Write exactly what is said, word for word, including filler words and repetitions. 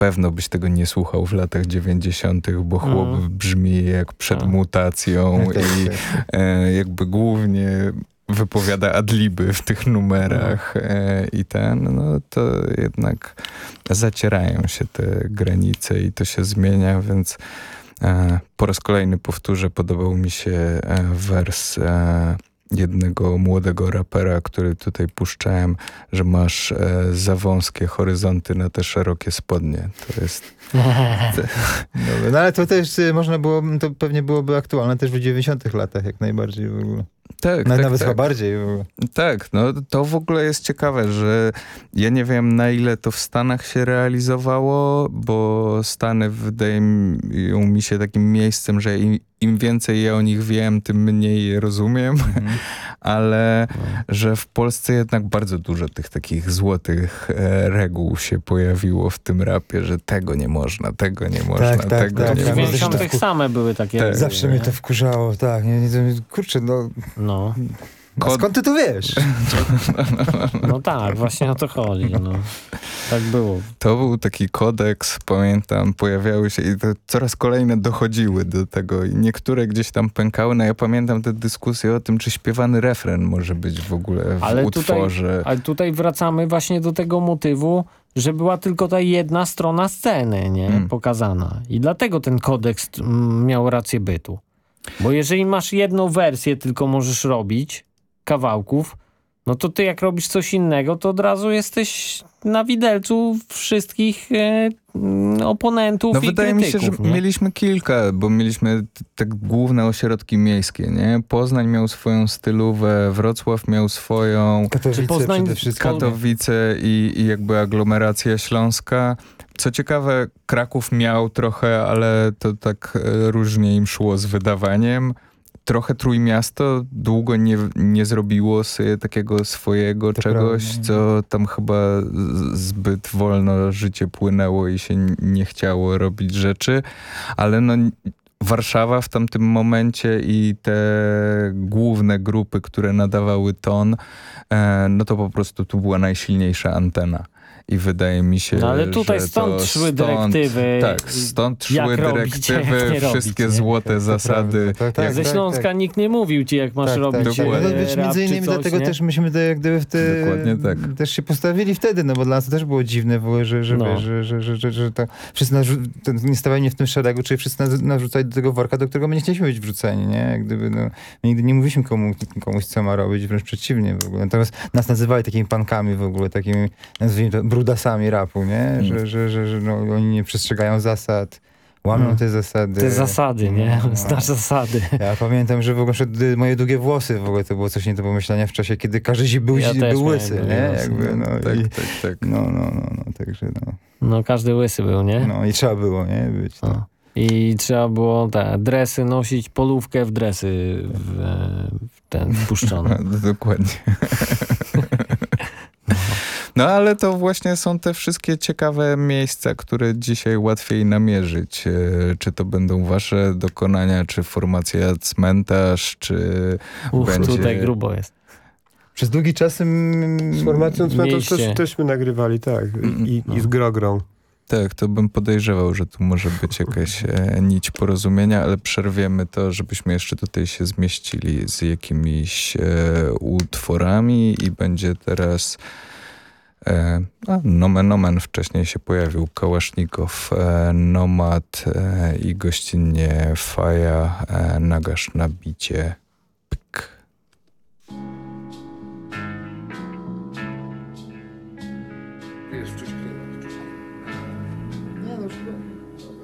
pewno byś tego nie słuchał w latach dziewięćdziesiątych, bo chłop Mm. brzmi jak przed A. mutacją Tak, i tak. e, jakby głównie wypowiada adliby w tych numerach e, i ten, no to jednak zacierają się te granice i to się zmienia, więc e, po raz kolejny powtórzę, podobał mi się e, wers e, jednego młodego rapera, który tutaj puszczałem, że masz e, za wąskie horyzonty na te szerokie spodnie. To jest... Dobra, no ale to też y, można było, to pewnie byłoby aktualne też w dziewięćdziesiątych latach jak najbardziej w ogóle. Tak, No, tak, nawet tak. chyba bardziej w ogóle. Tak, no to w ogóle jest ciekawe, że ja nie wiem, na ile to w Stanach się realizowało, bo Stany wydają mi się takim miejscem, że im, im więcej ja o nich wiem, tym mniej je rozumiem, Mhm. ale że w Polsce jednak bardzo dużo tych takich złotych e, reguł się pojawiło w tym rapie, że tego nie można, tego nie można, tak, tego tak. nie W Ja można. dziewięćdziesiątych same były takie. Tak. Zawsze mnie to wkurzało, tak. Nie, nie, kurczę, no, No. no Kod- skąd ty to wiesz? No tak, właśnie o to chodzi. No. Tak było. To był taki kodeks, pamiętam, pojawiały się i to coraz kolejne dochodziły do tego i niektóre gdzieś tam pękały. No ja pamiętam te dyskusje o tym, czy śpiewany refren może być w ogóle w Ale tutaj, utworze. ale tutaj wracamy właśnie do tego motywu, że była tylko ta jedna strona sceny, nie? Mm. Pokazana. I dlatego ten kodeks mm, miał rację bytu. Bo jeżeli masz jedną wersję, tylko możesz robić kawałków, no to ty jak robisz coś innego, to od razu jesteś na widelcu wszystkich e, mm, oponentów No i wydaje mi się, że krytyków, nie? mieliśmy kilka, bo mieliśmy t- te główne ośrodki miejskie, nie? Poznań miał swoją stylówę, Wrocław miał swoją, Katowice Poznań- przede wszystkim. Katowice i, i jakby aglomeracja śląska. Co ciekawe, Kraków miał trochę, ale to tak e, różnie im szło z wydawaniem. Trochę Trójmiasto długo nie, nie zrobiło sobie takiego swojego To czegoś, prawda. co tam chyba z- zbyt wolno życie płynęło i się n- nie chciało robić rzeczy, ale no Warszawa w tamtym momencie i te główne grupy, które nadawały ton, e, no to po prostu tu była najsilniejsza antena. I wydaje mi się, No ale tutaj że stąd to szły stąd, dyrektywy, Tak, stąd jak szły robić, a jak dyrektywy, nie wszystkie robić, nie? złote To zasady. prawda. Tak, tak, jak Ze tak, Śląska tak. nikt nie mówił ci, jak masz Tak, robić tak, tak. dokładnie. No, wiesz, rap między czy innymi coś, dlatego nie? też myśmy to jak gdyby w te, Dokładnie tak. też się postawili wtedy, no bo dla nas to też było dziwne w ogóle, że, że, No. wiesz, że, że, że, że, że to wszyscy nas, to nie stawali mnie w tym szeregu, czyli wszyscy nas, nas wrzucali do tego worka, do którego my nie chcieliśmy być wrzuceni, nie? Jak gdyby, no, my nigdy nie mówiliśmy komu, komuś, co ma robić, wręcz przeciwnie w ogóle. Natomiast nas nazywali takimi pankami w ogóle, takimi, nazwijmy to, brudasami rapu, nie? Że, że, że, że no, oni nie przestrzegają zasad, łamią Mm. te zasady. Te zasady, nie? No. Znasz zasady. Ja pamiętam, że w ogóle y, moje długie włosy w ogóle to było coś nie do pomyślenia w czasie, kiedy każdy zi był, Ja zi- też był miałem łysy, długie nie? włosy. Jakby, no, tak, i, tak, tak. no, no, no, no, także no. No każdy łysy był, nie? No i trzeba było, nie? Być. No. No. I trzeba było te dresy nosić, polówkę w dresy w, w ten wpuszczony. No, dokładnie. No ale to właśnie są te wszystkie ciekawe miejsca, które dzisiaj łatwiej namierzyć. E, Czy to będą wasze dokonania, czy formacja Cmentarz, czy Uch, będzie... tutaj grubo jest. Przez długi czas... mm, Z formacją Cmentarz Mieliście. też, teżśmy nagrywali, tak. I, No. i z Grogrą. Tak, to bym podejrzewał, że tu może być jakaś e, nić porozumienia, ale przerwiemy to, żebyśmy jeszcze tutaj się zmieścili z jakimiś e, utworami i będzie teraz e, a, Nomen Omen wcześniej się pojawił, Kałasznikow, e, Nomad e, i gościnnie Faja, e, Nagasz na bicie. Pyk. Wiesz, wcześniej. Nie, no,